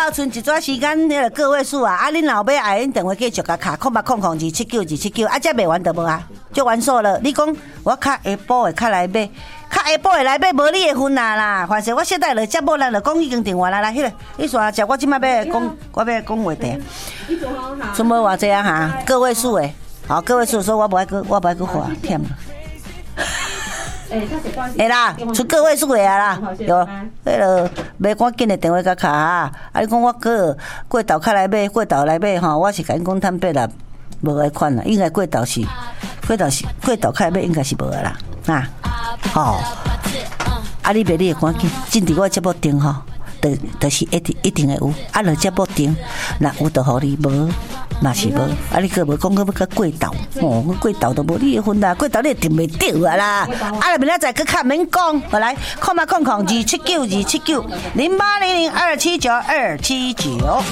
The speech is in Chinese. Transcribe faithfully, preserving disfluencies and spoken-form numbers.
还有剩一段时间，迄个个位数啊，啊，恁老爸爱恁电话继续甲卡，空八空空二七九二七九，啊，才卖完得无啊？就完数了。你讲我较下晡的较来买，较下晡的来买，无你的份啊啦。反正我现在了，接无咱了讲已经电话来来，迄个你说啊，只我即摆要讲，我要讲话题。剩无偌济啊哈，个位数的，好个位数说我无爱去，我无爱去花，忝了。会啦，出个位数的啊啦，有，迄落买赶紧的电话甲卡啊！啊，你讲我过过头较来买，过头来买吼，我是甲你讲坦白啦，无个款啦，应该过头是过头是过头较来买，应该是无个啦，啊，吼，啊，你买你的赶紧，进伫我节目顶吼，就就是一定一定会有，啊，落节目顶，若有就互你，无。嘛是无，啊！你个无讲个要甲过头，哦，过头都无你的份啦，过头你定袂着啊啦！啊，来明仔载去较免讲，好来，空嘛空空二七九二七九零八零零二七九二七九。